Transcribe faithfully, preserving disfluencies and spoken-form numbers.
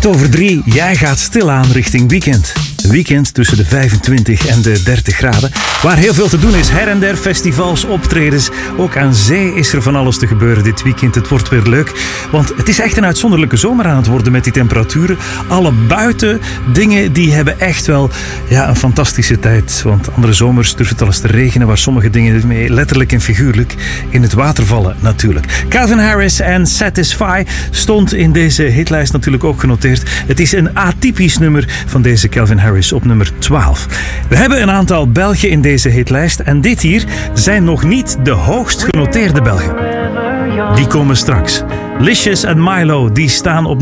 Kwart over drie, jij gaat stilaan richting weekend. Weekend tussen de vijfentwintig en de dertig graden. Waar heel veel te doen is. Her en der festivals, optredens. Ook aan zee is er van alles te gebeuren dit weekend. Het wordt weer leuk. Want het is echt een uitzonderlijke zomer aan het worden met die temperaturen. Alle buiten dingen die hebben echt wel ja, een fantastische tijd. Want andere zomers durft het al eens te regenen. Waar sommige dingen mee letterlijk en figuurlijk in het water vallen natuurlijk. Calvin Harris en Satisfy stond in deze hitlijst natuurlijk ook genoteerd. Het is een atypisch nummer van deze Calvin Harris op nummer twaalf. We hebben een aantal Belgen in deze hitlijst en dit hier zijn nog niet de hoogst genoteerde Belgen. Die komen straks. Licious en Milo die staan op